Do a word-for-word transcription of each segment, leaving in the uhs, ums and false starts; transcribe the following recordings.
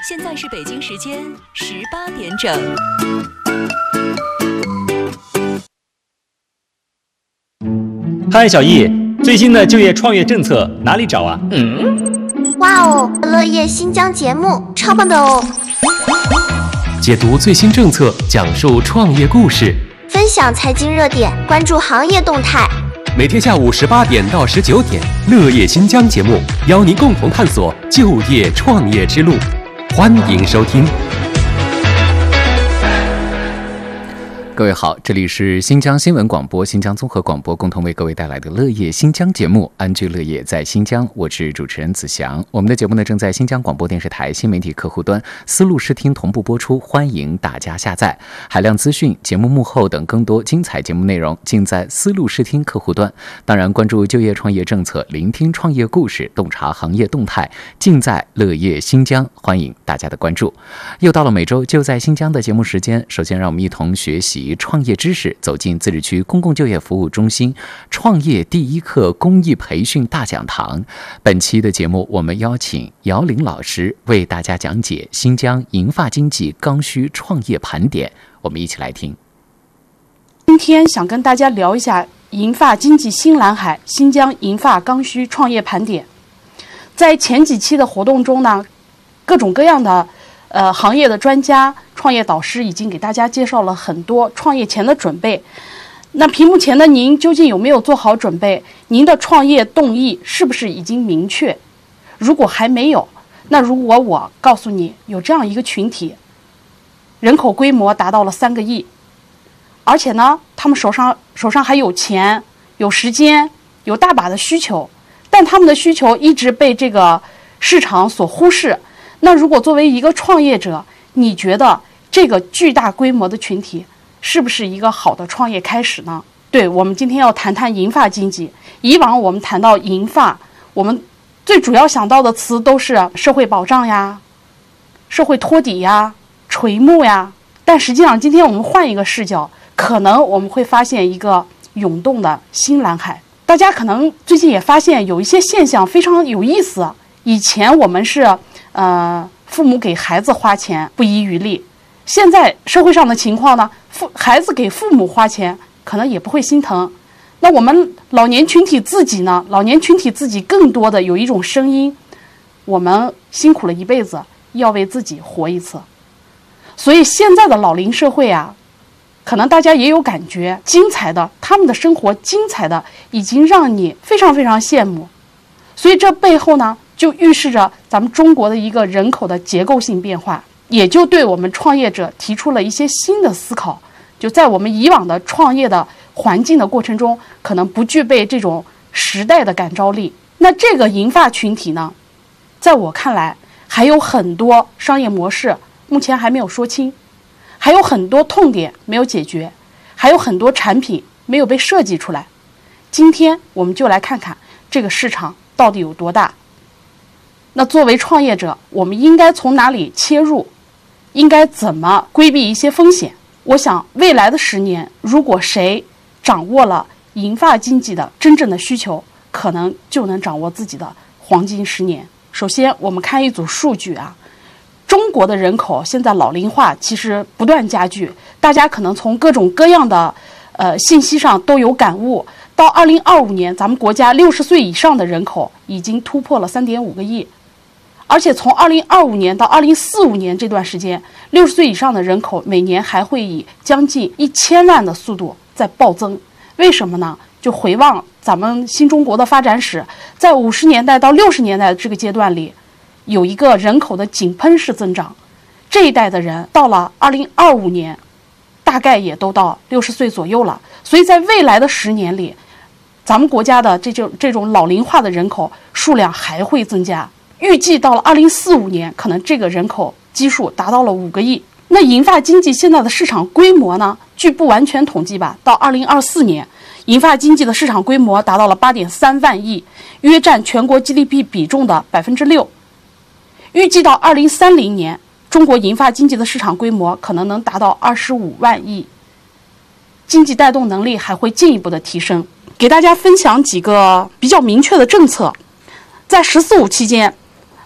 现在是北京时间十八点整。 嗨，小易，最新的就业创业政策哪里找啊？ 嗯，哇哦，乐业新疆节目超棒的哦！ 解读最新政策，讲述创业故事， 分享财经热点，关注行业动态。 每天下午十八点到十九点，乐业新疆节目邀您共同探索就业创业之路，欢迎收听。各位好，这里是新疆新闻广播、新疆综合广播共同为各位带来的乐业新疆节目，安居乐业在新疆，我是主持人子祥。我们的节目呢正在新疆广播电视台新媒体客户端丝路视听同步播出，欢迎大家下载。海量资讯、节目幕后等更多精彩节目内容尽在丝路视听客户端。当然，关注就业创业政策，聆听创业故事，洞察行业动态，尽在乐业新疆，欢迎大家的关注。又到了每周就在新疆的节目时间，首先让我们一同学习创业知识，走进自治区公共就业服务中心创业第一课公益培训大讲堂。本期的节目，我们邀请姚玲老师为大家讲解新疆银发经济刚需创业盘点，我们一起来听。 今天想跟大家聊一下银发经济新蓝海新疆银发刚需创业盘点。在前几期的活动中呢，各种各样的呃，行业的专家、创业导师已经给大家介绍了很多创业前的准备。那屏幕前的您究竟有没有做好准备？您的创业动意是不是已经明确？如果还没有，那如果我告诉你有这样一个群体，人口规模达到了三个亿，而且呢，他们手上手上还有钱、有时间、有大把的需求，但他们的需求一直被这个市场所忽视。那如果作为一个创业者，你觉得这个巨大规模的群体是不是一个好的创业开始呢？对，我们今天要谈谈银发经济。以往我们谈到银发，我们最主要想到的词都是社会保障呀、社会托底呀、垂暮呀。但实际上今天我们换一个视角，可能我们会发现一个涌动的新蓝海。大家可能最近也发现有一些现象非常有意思。以前我们是呃，父母给孩子花钱不遗余力，现在社会上的情况呢，父孩子给父母花钱可能也不会心疼。那我们老年群体自己呢，老年群体自己更多的有一种声音，我们辛苦了一辈子，要为自己活一次。所以现在的老龄社会啊，可能大家也有感觉，精彩的，他们的生活精彩的已经让你非常非常羡慕。所以这背后呢，就预示着咱们中国的一个人口的结构性变化，也就对我们创业者提出了一些新的思考。就在我们以往的创业的环境的过程中，可能不具备这种时代的感召力。那这个银发群体呢，在我看来还有很多商业模式目前还没有说清，还有很多痛点没有解决，还有很多产品没有被设计出来。今天我们就来看看这个市场到底有多大。那作为创业者，我们应该从哪里切入？应该怎么规避一些风险？我想未来的十年，如果谁掌握了银发经济的真正的需求，可能就能掌握自己的黄金十年。首先我们看一组数据啊，中国的人口现在老龄化其实不断加剧，大家可能从各种各样的呃信息上都有感悟。到二零二五年，咱们国家六十岁以上的人口已经突破了三点五个亿。而且从二零二五年到二零四五年这段时间，六十岁以上的人口每年还会以将近一千万的速度在暴增。为什么呢？就回望咱们新中国的发展史，在五十年代到六十年代的这个阶段里，有一个人口的井喷式增长。这一代的人到了二零二五年，大概也都到六十岁左右了。所以在未来的十年里，咱们国家的这种这种老龄化的人口数量还会增加。预计到了二零四五年，可能这个人口基数达到了五个亿。那银发经济现在的市场规模呢？据不完全统计吧，到二零二四年，银发经济的市场规模达到了八点三万亿，约占全国 G D P 比重的百分之六。预计到二零三零年，中国银发经济的市场规模可能能达到二十五万亿，经济带动能力还会进一步的提升。给大家分享几个比较明确的政策。在“十四五”期间，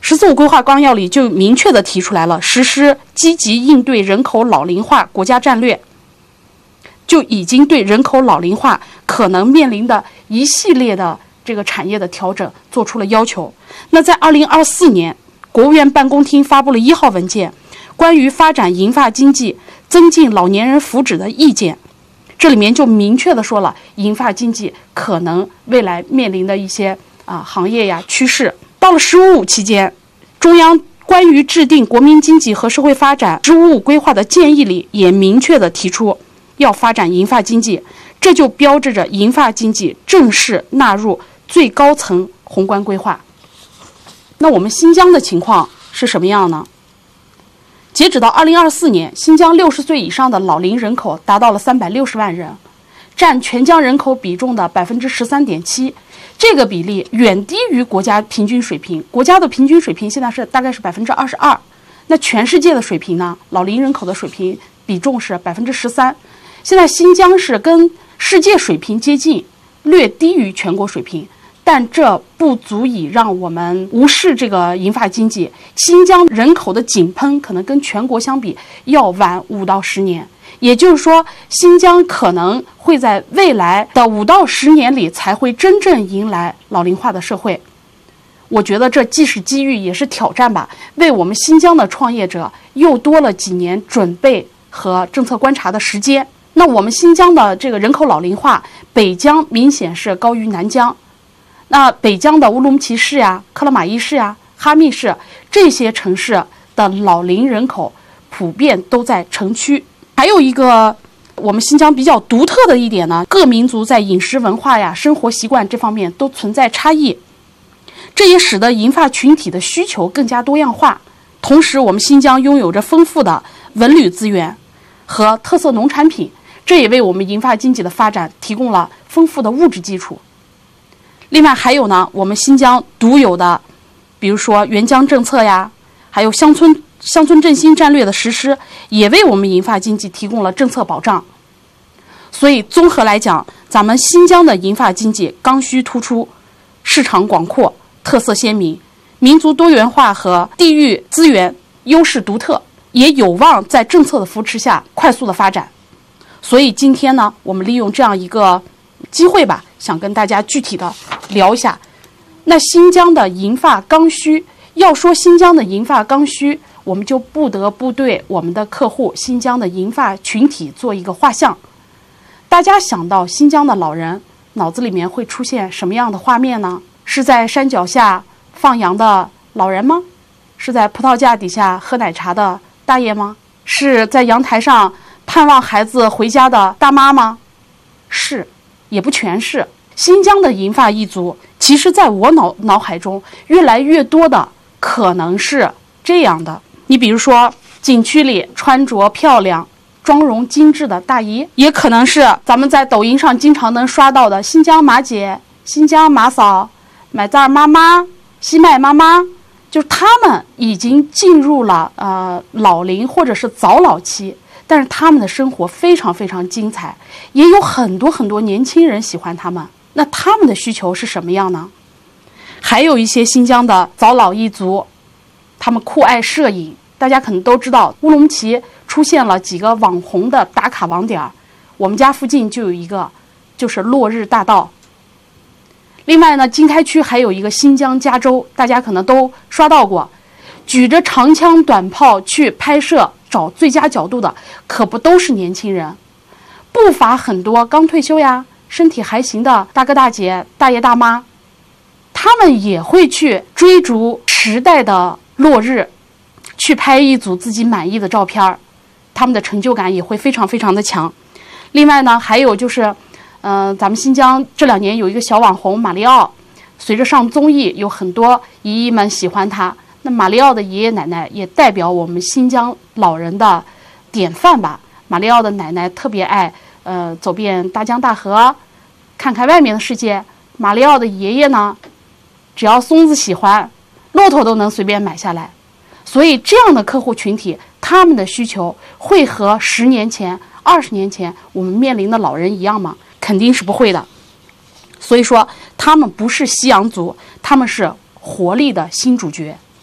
十四五规划纲要里就明确地提出来了，实施积极应对人口老龄化国家战略，就已经对人口老龄化可能面临的一系列的这个产业的调整做出了要求。那在二零二四年，国务院办公厅发布了一号文件，关于发展银发经济、增进老年人福祉的意见。这里面就明确的说了，银发经济可能未来面临的一些啊行业呀趋势。到了“十五五”期间，中央关于制定国民经济和社会发展“十五五”规划的建议里也明确的提出要发展银发经济，这就标志着银发经济正式纳入最高层宏观规划。那我们新疆的情况是什么样呢？截止到二零二四年，新疆六十岁以上的老龄人口达到了三百六十万人，占全疆人口比重的百分之十三点七，这个比例远低于国家平均水平。国家的平均水平现在是大概是百分之二十二，那全世界的水平呢？老龄人口的水平比重是百分之十三。现在新疆是跟世界水平接近，略低于全国水平。但这不足以让我们无视这个银发经济。新疆人口的井喷可能跟全国相比要晚五到十年，也就是说，新疆可能会在未来的五到十年里才会真正迎来老龄化的社会。我觉得这既是机遇也是挑战吧，为我们新疆的创业者又多了几年准备和政策观察的时间。那我们新疆的这个人口老龄化，北疆明显是高于南疆。那北疆的乌鲁木齐市呀、克拉玛依市呀、哈密市这些城市的老龄人口普遍都在城区。还有一个我们新疆比较独特的一点呢，各民族在饮食文化呀、生活习惯这方面都存在差异，这也使得银发群体的需求更加多样化。同时，我们新疆拥有着丰富的文旅资源和特色农产品，这也为我们银发经济的发展提供了丰富的物质基础。另外还有呢，我们新疆独有的，比如说援疆政策呀，还有乡村乡村振兴战略的实施，也为我们银发经济提供了政策保障。所以综合来讲，咱们新疆的银发经济刚需突出，市场广阔，特色鲜明，民族多元化和地域资源优势独特，也有望在政策的扶持下快速的发展。所以今天呢，我们利用这样一个机会吧，想跟大家具体的聊一下。那新疆的银发刚需，要说新疆的银发刚需，我们就不得不对我们的客户新疆的银发群体做一个画像。大家想到新疆的老人，脑子里面会出现什么样的画面呢？是在山脚下放羊的老人吗？是在葡萄架底下喝奶茶的大爷吗？是在阳台上盼望孩子回家的大妈吗？是，也不全是。新疆的银发一族，其实在我脑脑海中越来越多的可能是这样的。你比如说景区里穿着漂亮、妆容精致的大姨，也可能是咱们在抖音上经常能刷到的新疆马姐、新疆马嫂、买赞妈妈、西麦妈妈，就是他们已经进入了呃老龄或者是早老期，但是他们的生活非常非常精彩，也有很多很多年轻人喜欢他们。那他们的需求是什么样呢？还有一些新疆的早老一族，他们酷爱摄影，大家可能都知道乌鲁木齐出现了几个网红的打卡网点，我们家附近就有一个，就是落日大道。另外呢，经开区还有一个新疆加州，大家可能都刷到过，举着长枪短炮去拍摄找最佳角度的可不都是年轻人，不乏很多刚退休呀身体还行的大哥大姐大爷大妈，他们也会去追逐时代的落日，去拍一组自己满意的照片，他们的成就感也会非常非常的强。另外呢，还有就是嗯、呃，咱们新疆这两年有一个小网红马里奥，随着上综艺有很多姨姨们喜欢他，那马里奥的爷爷奶奶也代表我们新疆老人的典范吧。马里奥的奶奶特别爱呃走遍大江大河，看看外面的世界。马里奥的爷爷呢，只要松子喜欢，骆驼都能随便买下来。所以这样的客户群体，他们的需求会和十年前、二十年前我们面临的老人一样吗？肯定是不会的。所以说，他们不是夕阳族，他们是活力的新主角。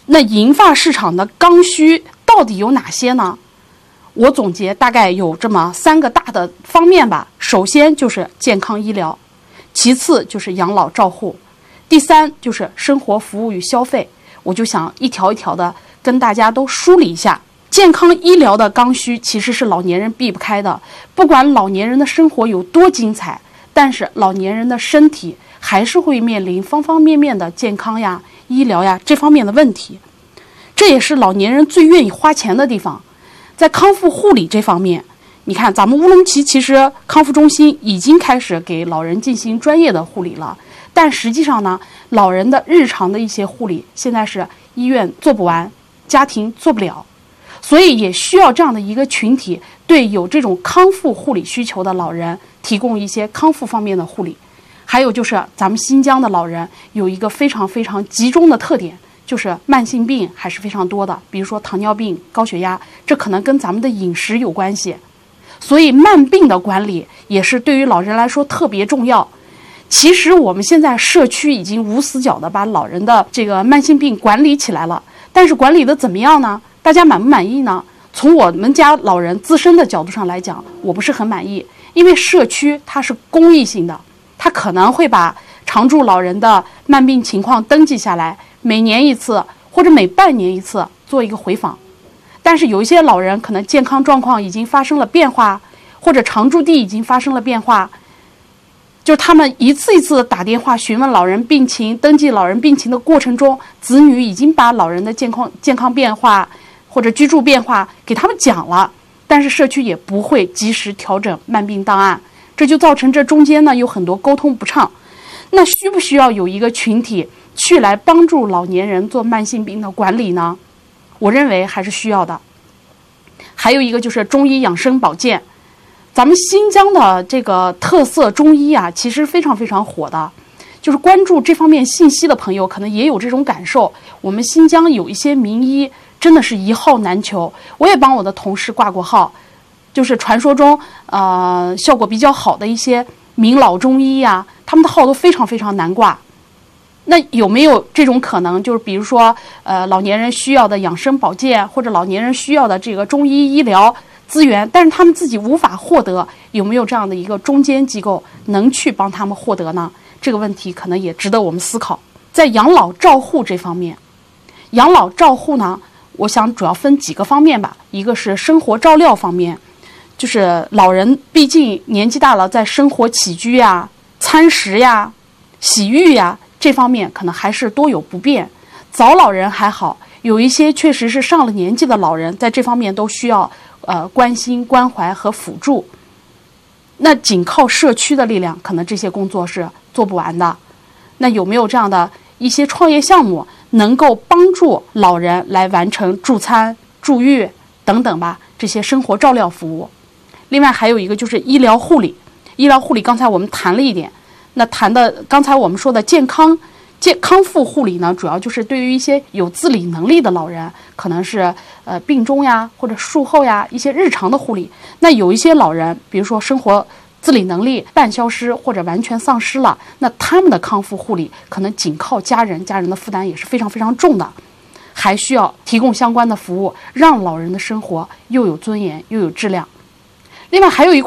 那银发市场的刚需到底有哪些呢？我总结大概有这么三个大的方面吧。首先就是健康医疗，其次就是养老照护，第三就是生活服务与消费。我就想一条一条的跟大家都梳理一下。健康医疗的刚需其实是老年人避不开的，不管老年人的生活有多精彩，但是老年人的身体还是会面临方方面面的健康呀、医疗呀这方面的问题。这也是老年人最愿意花钱的地方。在康复护理这方面，你看咱们乌鲁木齐其实康复中心已经开始给老人进行专业的护理了，但实际上呢，老人的日常的一些护理现在是医院做不完，家庭做不了，所以也需要这样的一个群体，对有这种康复护理需求的老人提供一些康复方面的护理。还有就是咱们新疆的老人有一个非常非常集中的特点，就是慢性病还是非常多的，比如说糖尿病、高血压，这可能跟咱们的饮食有关系。所以慢病的管理也是对于老人来说特别重要。其实我们现在社区已经无死角的把老人的这个慢性病管理起来了，但是管理的怎么样呢？大家满不满意呢？从我们家老人自身的角度上来讲，我不是很满意，因为社区它是公益性的，它可能会把常住老人的慢病情况登记下来，每年一次或者每半年一次做一个回访。但是有一些老人可能健康状况已经发生了变化，或者常住地已经发生了变化，就是他们一次一次打电话询问老人病情、登记老人病情的过程中，子女已经把老人的健康健康变化或者居住变化给他们讲了，但是社区也不会及时调整慢病档案，这就造成这中间呢有很多沟通不畅。那需不需要有一个群体去来帮助老年人做慢性病的管理呢？我认为还是需要的。还有一个就是中医养生保健，咱们新疆的这个特色中医啊，其实非常非常火的。就是关注这方面信息的朋友可能也有这种感受，我们新疆有一些名医真的是一号难求。我也帮我的同事挂过号，就是传说中呃效果比较好的一些名老中医呀、啊，他们的号都非常非常难挂。那有没有这种可能，就是比如说呃老年人需要的养生保健，或者老年人需要的这个中医医疗资源，但是他们自己无法获得，有没有这样的一个中间机构能去帮他们获得呢？这个问题可能也值得我们思考。在养老照护这方面，养老照护呢，我想主要分几个方面吧。一个是生活照料方面，就是老人毕竟年纪大了，在生活起居呀、餐食呀、洗浴呀这方面可能还是多有不便。早老人还好，有一些确实是上了年纪的老人，在这方面都需要呃关心、关怀和辅助。那仅靠社区的力量，可能这些工作是做不完的。那有没有这样的一些创业项目，能够帮助老人来完成助餐、住浴等等吧这些生活照料服务？另外还有一个就是医疗护理。医疗护理刚才我们谈了一点，那谈的刚才我们说的健康健康复护理呢，主要就是对于一些有自理能力的老人，可能是呃病中呀或者术后呀一些日常的护理。那有一些老人，比如说生活自理能力半消失或者完全丧失了，那他们的康复护理可能仅靠家人，家人的负担也是非常非常重的，还需要提供相关的服务，让老人的生活又有尊严又有质量。另外还有一块